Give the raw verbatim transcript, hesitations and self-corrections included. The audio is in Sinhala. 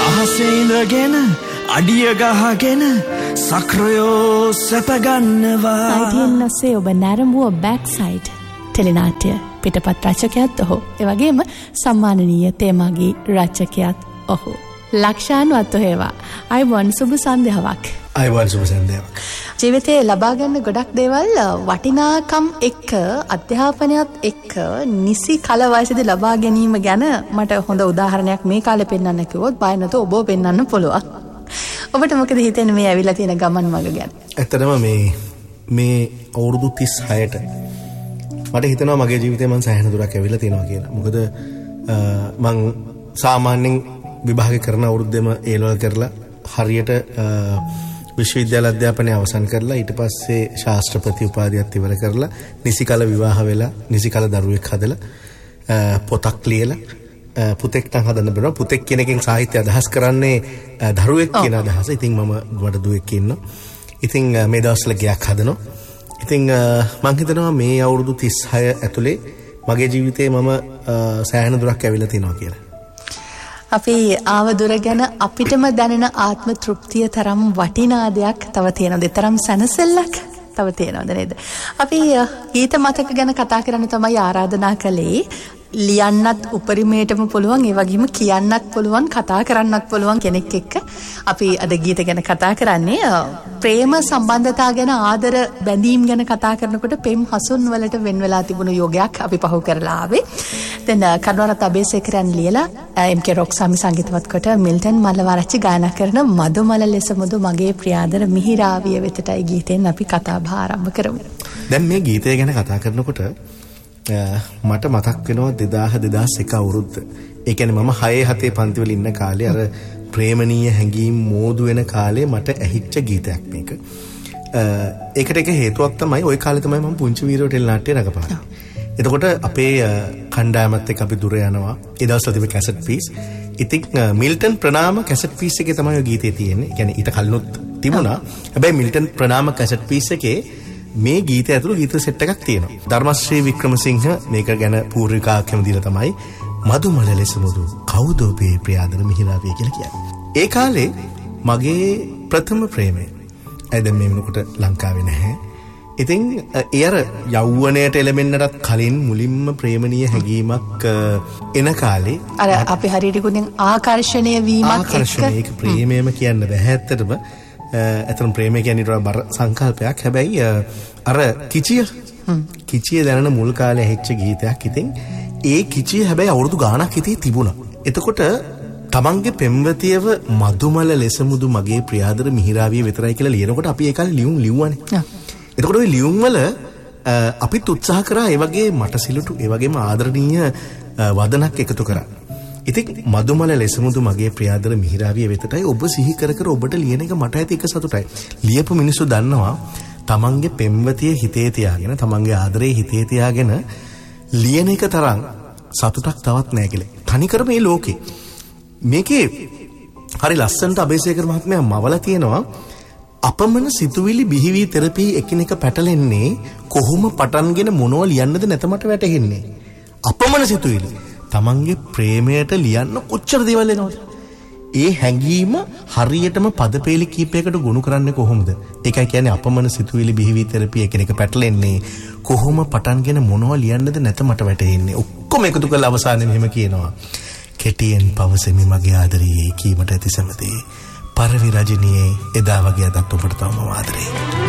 අහසේ ඉඳගෙන අඩිය ගහගෙන සක්‍රයෝ සැපගන්නවා. සයිඩියෙන් ඔස්සේ ඔබ නැරඹුව බෑක්සයිඩ් ටෙලිනාට්‍ය පිටපත් රචකයාත් ඔහු. ඒ වගේම සම්මානනීය තේමාගී රචකයාත් ඔහු. ලක්ෂාන්වත් ඔහේවා. අයිබෝන් සුබ සන්ධ්‍යාවක්. අයිබෝන් සුබ සන්ධ්‍යාවක්. ජීවිතේ ලබා ගන්න ගොඩක් දේවල් වටිනාකම් එක්ක අධ්‍යාපනයත් එක්ක නිසි කල වයසේදී ලබා ගැනීම ගැන මට හොඳ උදාහරණයක් මේ කාලේ පෙන්වන්න කිව්වොත් බය නැතුව ඔබ පෙන්වන්න පුළුවන්. ඔබට මොකද හිතෙන්නේ මේ ඇවිල්ලා තියෙන ගමන් මඟ ගැන? ඇත්තටම මේ මේ අවුරුදු තිස් හයට මට හිතෙනවා මගේ ජීවිතේ මම සෑහෙන දුරක් ඇවිල්ලා තියෙනවා කියලා. මොකද මම සාමාන්‍යයෙන් විභාග කරන අවුරුද්දේම ඒ ලෙවල් කරලා හරියට විශ්වවිද්‍යාල අධ්‍යාපනය අවසන් කරලා ඊට පස්සේ ශාස්ත්‍රපති උපාධියත් ඉවර කරලා නිසිකල විවාහ වෙලා නිසිකල දරුවෙක් හදලා පොතක් ලියලා පුතෙක් නම් හදන්න බෑ. පුතෙක් කියන එකෙන් සාහිත්‍ය අදහස් කරන්නේ දරුවෙක් කියන අදහස. ඉතින් මම ගොඩ දුවෙක් ඉන්නවා. ඉතින් මේ දවස්වල ගයක් හදනවා. ඉතින් මම හිතනවා මේ අවුරුදු තිස් හය ඇතුලේ මගේ ජීවිතේ මම සෑහෙන දුරක් ඇවිල්ලා තිනවා කියලා. අපි ආව දුර ගැන අපිටම දැනෙන ආත්ම තෘප්තිය තරම් වටිනා දෙයක් තව තියෙනවද? තරම් සැනසෙල්ලක් තව තියෙනවද නේද? අපි ගීත මතක ගැන කතා කරන්න තමයි ආරාධනා කළේ. ලියන්නත් උපරිමයටම පුළුවන්, ඒ වගේම කියන්නත් පුළුවන්, කතා කරන්නත් පුළුවන් කෙනෙක් එක්ක අපි අද ගීත ගැන කතා කරන්නේ. ප්‍රේම සම්බන්ධතා ගැන, ආදර බැඳීම් ගැන කතා කරනකොට පෙම් හසුන් වලට වෙන් වෙලා තිබුණු යෝගයක් අපි පහු කරලා ආවේ. දැන් කරුණාරත් අබේසේකරන් ලියලා එම් කේ රොක්සාමි සංගීතවත් කොට මිල්ටන් මල්ලවආරච්චි ගායනා කරන මදුමල ලෙස මුදු මගේ ප්‍රියාදර මිහිරාවිය වෙතටයි ගීතෙන් අපි කතා බහ ආරම්භ කරමු. දැන් මේ ගීතය ගැන කතා කරනකොට මට මතක් වෙනවා දෙදාහ දෙදාස් එක අවුරුද්ද. ඒ කියන්නේ මම හයේ හතේ පන්ති වල ඉන්න කාලේ අර ප්‍රේමණීය හැඟීම් මෝදු වෙන කාලේ මට ඇහිච්ච ගීතයක් මේක. ඒකට එක හේතුවක් තමයි ওই කාලේ තමයි මම පුංචි වීරයෝ ටෙලිනාට්‍ය රඟපාන්නේ. එතකොට අපේ කණ්ඩායමත් එක්ක අපි දුර යනවා. ඒ දවස්වල තිබෙ කැසට් පීස්. ඉතින් මිල්ටන් ප්‍රනාම කැසට් පීස් එකේ තමයි ඔය ගීතේ තියෙන්නේ. ඒ කියන්නේ ඊට කලිනුත් තිබුණා. හැබැයි මිල්ටන් ප්‍රනාම කැසට් පීස් එකේ මේ ගීතය ඇතුළු ගීත සෙට් එකක් තියෙනවා. ධර්මශ්‍රී වික්‍රමසිංහ මේක ගැන පූර්විකාක්‍යම දීලා තමයි මදුමල ලෙස මුදු කවුද ඔබේ ප්‍රියාදර මිහිරාවිය කියලා කියන්නේ. ඒ කාලේ මගේ ප්‍රථම ප්‍රේමය. ඇයි දැන් මේ වෙනකොට ලංකාවේ නැහැ. ඉතින් ඒ අර යෞවනයට එළඹෙන්නටත් කලින් මුලින්ම ප්‍රේමණීය හැඟීමක් එන කාලේ අර අපි හරියට ගොඩෙන් ආකර්ෂණය වීමක් එක්ක ආකර්ෂණයක ප්‍රේමයම කියන්න බෑ ඇත්තටම. ඇත්තටම ප්‍රේමය කියන්නේ ඊට බර සංකල්පයක්. හැබැයි අර කිචිය කිචිය දැනන මුල් කාලේ ඇහිච්ච ගීතයක්. ඉතින් ඒ කිචිය හැබැයි අවුරුදු ගාණක් හිතේ තිබුණා. එතකොට තමන්ගේ පෙම්වතියව මදුමල ලෙස මුදු මගේ ප්‍රියාදර මිහිරාවිය විතරයි කියලා ලියනකොට අපි ඒ කාලේ ලියුම් ලිව්වනේ. එතකොට ওই ලියුම් වල අපිත් උත්සාහ කරා ඒ වගේ මට සිලුටු ඒ වගේම ආදරණීය වදනක් එකතු කරා. ඉතින් මදුමල ලෙස මුදු මගේ ප්‍රියාදර මිහිරාවිය වෙතටයි ඔබ සිහි කර කර ඔබට ලියන එක මට ඇති එක සතුටයි. ලියපු මිනිස්සු දන්නවා තමන්ගේ පෙම්වතිය හිතේ තියාගෙන තමන්ගේ ආදරේ හිතේ තියාගෙන ලියන එක තරම් සතුටක් තවත් නැහැ කියලා. තනිකර මේ ලෝකේ මේකේ හරි ලස්සනට අබේසේකර මහත්මයා මවලා තියෙනවා අපමණ සිතුවිලි බිහිවි තෙරපි එකිනෙක පැටලෙන්නේ කොහොම පටන්ගෙන මොනව ලියන්නද නැත මට වැටහෙන්නේ. අපමණ සිතුවිලි තමන්ගේ ප්‍රේමයට ලියන්න කොච්චර දේවල් එනවද? ඒ හැඟීම හරියටම පදපේලි කීපයකට ගොනු කරන්නේ කොහොමද? ඒකයි කියන්නේ අපමණ සිතුවිලි බිහිවි තෙරපි එකිනෙක පැටලෙන්නේ කොහොම පටන්ගෙන මොනව ලියන්නද නැත මට වැටහෙන්නේ. ඔක්කොම එකතු කරලා අවසානයේ මෙහෙම කියනවා. කෙටියෙන් පවසමි මගේ ආදරයේ කීමට ඇති සැමතේ පරවි රජිනියේ එදා වගේ අදත් ඔබට තවම ආදරේ.